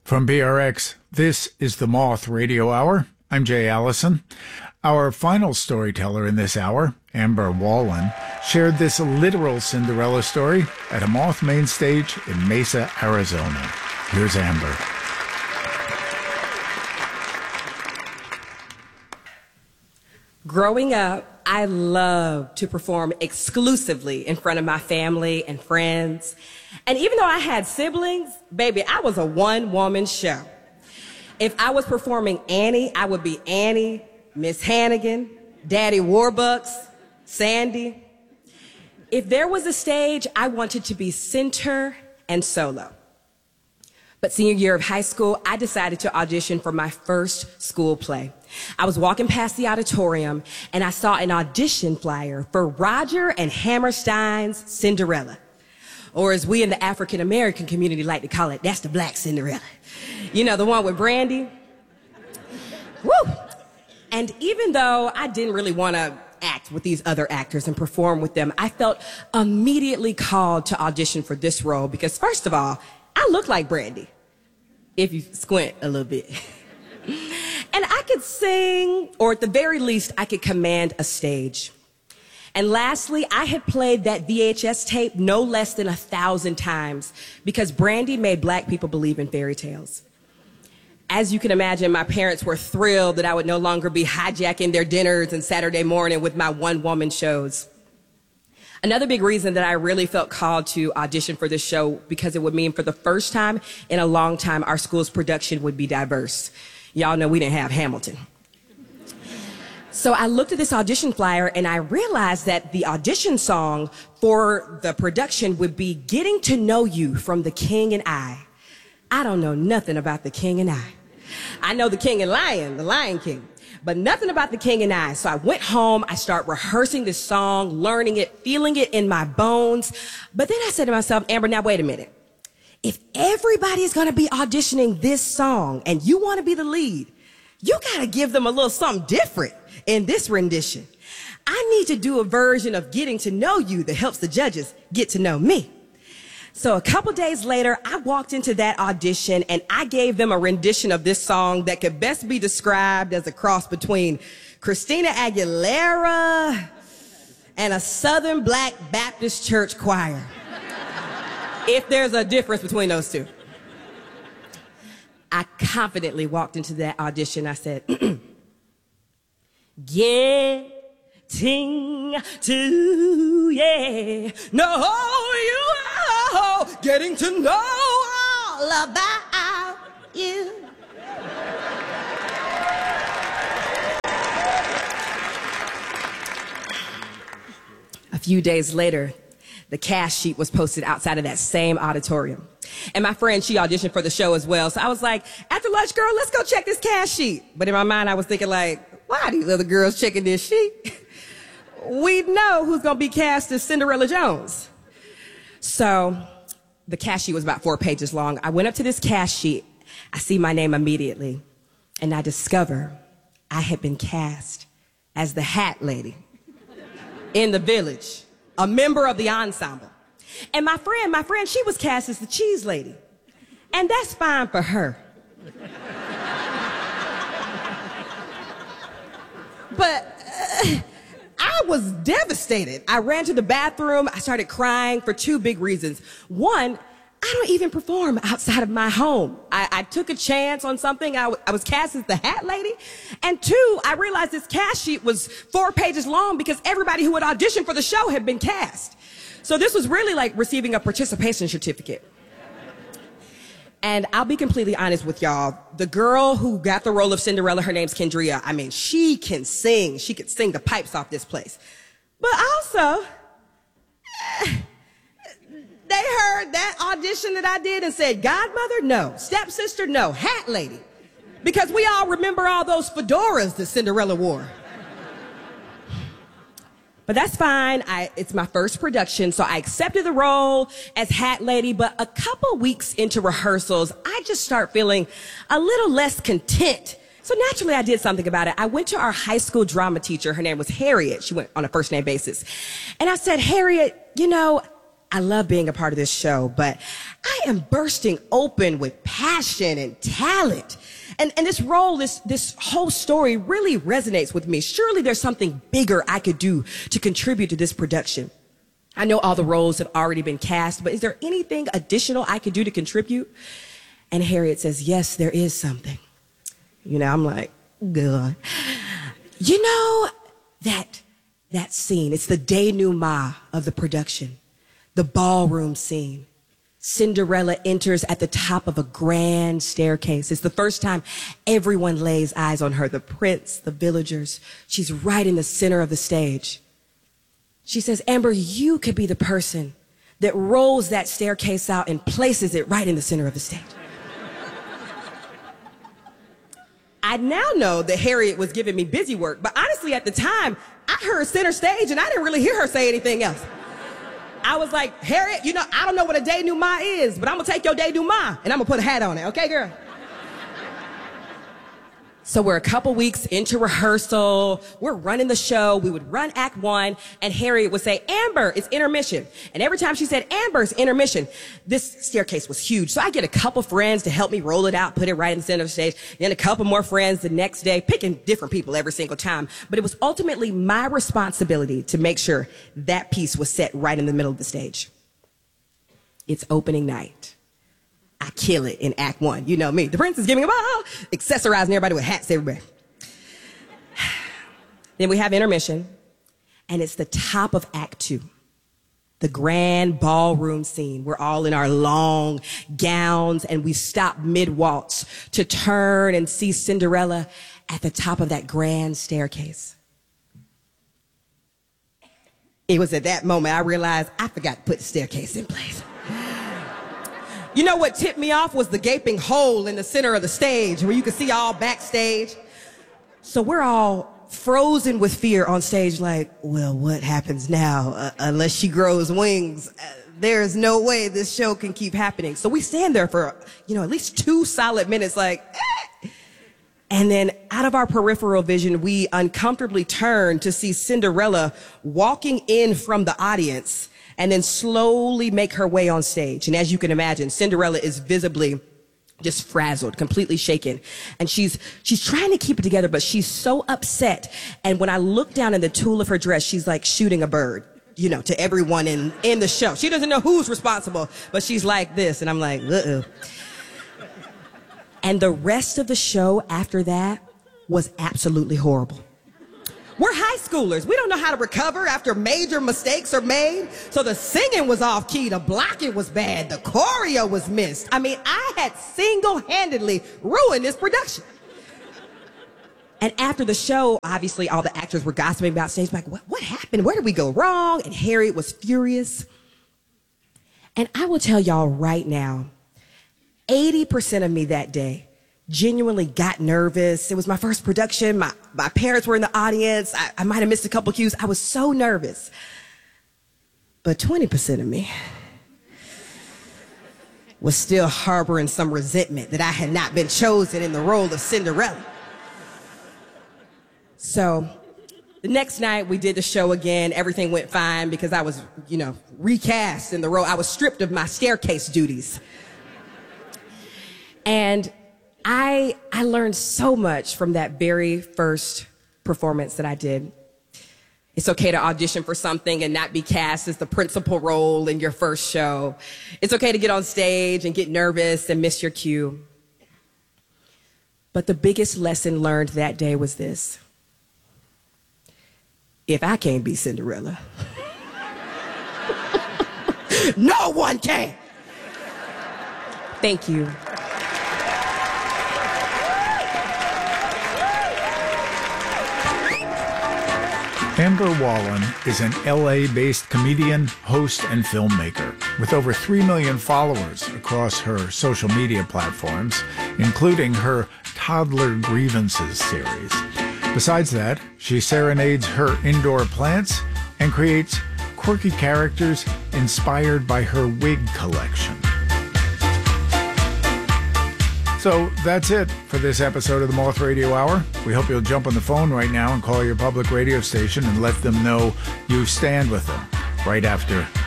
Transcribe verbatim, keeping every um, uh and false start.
From B R X, this is the Moth Radio Hour. I'm Jay Allison. Our final storyteller in this hour, Amber Wallen, shared this literal Cinderella story at a Moth main stage in Mesa, Arizona. Here's Amber. Growing up, I loved to perform exclusively in front of my family and friends. And even though I had siblings, baby, I was a one-woman show. If I was performing Annie, I would be Annie, Miss Hannigan, Daddy Warbucks, Sandy. If there was a stage, I wanted to be center and solo. But senior year of high school, I decided to audition for my first school play. I was walking past the auditorium, and I saw an audition flyer for Roger and Hammerstein's Cinderella. Or as we in the African-American community like to call it, that's the Black Cinderella. You know, the one with Brandy. Woo! And even though I didn't really want to act with these other actors and perform with them, I felt immediately called to audition for this role because, first of all, I look like Brandy, if you squint a little bit. And I could sing, or at the very least, I could command a stage. And lastly, I had played that V H S tape no less than a thousand times because Brandy made black people believe in fairy tales. As you can imagine, my parents were thrilled that I would no longer be hijacking their dinners and Saturday morning with my one-woman shows. Another big reason that I really felt called to audition for this show because it would mean for the first time in a long time our school's production would be diverse. Y'all know we didn't have Hamilton. So I looked at this audition flyer and I realized that the audition song for the production would be Getting to Know You from The King and I. I don't know nothing about The King and I. I know The King and Lion, The Lion King, but nothing about The King and I. So I went home, I started rehearsing this song, learning it, feeling it in my bones. But then I said to myself, Amber, now wait a minute. If everybody's gonna be auditioning this song and you wanna be the lead, you gotta give them a little something different in this rendition. I need to do a version of Getting to Know You that helps the judges get to know me. So a couple days later, I walked into that audition and I gave them a rendition of this song that could best be described as a cross between Christina Aguilera and a Southern Black Baptist Church choir. If there's a difference between those two. I confidently walked into that audition. I said, getting to, yeah, know you, oh, getting to know all about you. A few days later, the cast sheet was posted outside of that same auditorium. And my friend, she auditioned for the show as well. So I was like, after lunch, girl, let's go check this cast sheet. But in my mind, I was thinking like, why are these other girls checking this sheet? We know who's going to be cast as Cinderella Jones. So the cast sheet was about four pages long. I went up to this cast sheet. I see my name immediately. And I discover I had been cast as the Hat Lady in the Village, a member of the ensemble. And my friend, my friend, she was cast as the Cheese Lady. And that's fine for her. But uh, I was devastated. I ran to the bathroom. I started crying for two big reasons. One, I don't even perform outside of my home. I, I took a chance on something. I, I was cast as the Hat Lady. And two, I realized this cast sheet was four pages long because everybody who had auditioned for the show had been cast. So this was really like receiving a participation certificate. And I'll be completely honest with y'all. The girl who got the role of Cinderella, her name's Kendria. I mean, she can sing. She could sing the pipes off this place. But also, eh, they heard that audition that I did and said, Godmother, no. Stepsister, no. Hat Lady. Because we all remember all those fedoras that Cinderella wore. But that's fine. I, it's my first production, so I accepted the role as Hat Lady. But a couple weeks into rehearsals, I just start feeling a little less content. So naturally, I did something about it. I went to our high school drama teacher. Her name was Harriet. She went on a first name basis. And I said, Harriet, you know, I love being a part of this show, but I am bursting open with passion and talent. And, and this role, this, this whole story really resonates with me. Surely there's something bigger I could do to contribute to this production. I know all the roles have already been cast, but is there anything additional I could do to contribute? And Harriet says, yes, there is something. You know, I'm like, good. You know, that, that scene, it's the denouement of the production, the ballroom scene. Cinderella enters at the top of a grand staircase. It's the first time everyone lays eyes on her, the prince, the villagers. She's right in the center of the stage. She says, Amber, you could be the person that rolls that staircase out and places it right in the center of the stage. I now know that Harriet was giving me busy work, but honestly, at the time, I heard center stage and I didn't really hear her say anything else. I was like, Harriet, you know, I don't know what a denouement is, but I'm gonna take your denouement and I'm gonna put a hat on it, okay, girl? So we're a couple weeks into rehearsal, we're running the show, we would run act one, and Harriet would say, Amber, it's intermission. And every time she said, Amber, it's intermission, this staircase was huge. So I get a couple friends to help me roll it out, put it right in the center of the stage, then a couple more friends the next day, picking different people every single time. But it was ultimately my responsibility to make sure that piece was set right in the middle of the stage. It's opening night. I kill it in act one. You know me. The prince is giving a ball, accessorizing everybody with hats everywhere. Then we have intermission, and it's the top of act two. The grand ballroom scene. We're all in our long gowns, and we stop mid-waltz to turn and see Cinderella at the top of that grand staircase. It was at that moment I realized I forgot to put the staircase in place. You know what tipped me off was the gaping hole in the center of the stage where you could see all backstage. So we're all frozen with fear on stage like, well, what happens now? Uh, unless she grows wings, uh, there's no way this show can keep happening. So we stand there for, you know, at least two solid minutes like, eh. And then out of our peripheral vision, we uncomfortably turn to see Cinderella walking in from the audience and then slowly make her way on stage. And as you can imagine, Cinderella is visibly just frazzled, completely shaken. And she's, she's trying to keep it together, but she's so upset. And when I look down in the tulle of her dress, she's like shooting a bird, you know, to everyone in, in the show. She doesn't know who's responsible, but she's like this. And I'm like, uh-oh. And the rest of the show after that was absolutely horrible. We're high schoolers. We don't know how to recover after major mistakes are made. So the singing was off key, the blocking was bad, the choreo was missed. I mean, I had single-handedly ruined this production. And after the show, obviously all the actors were gossiping about stage, like, what, what happened? Where did we go wrong? And Harriet was furious. And I will tell y'all right now, eighty percent of me that day genuinely got nervous. It was my first production. My, my parents were in the audience. I, I might have missed a couple cues. I was so nervous. But twenty percent of me was still harboring some resentment that I had not been chosen in the role of Cinderella. So the next night we did the show again. Everything went fine because I was, you know, recast in the role. I was stripped of my staircase duties. And I, I learned so much from that very first performance that I did. It's okay to audition for something and not be cast as the principal role in your first show. It's okay to get on stage and get nervous and miss your cue. But the biggest lesson learned that day was this. If I can't be Cinderella, no one can. Thank you. Amber Wallen is an L A-based comedian, host, and filmmaker with over three million followers across her social media platforms, including her Toddler Grievances series. Besides that, she serenades her indoor plants and creates quirky characters inspired by her wig collection. So that's it for this episode of the Moth Radio Hour. We hope you'll jump on the phone right now and call your public radio station and let them know you stand with them right after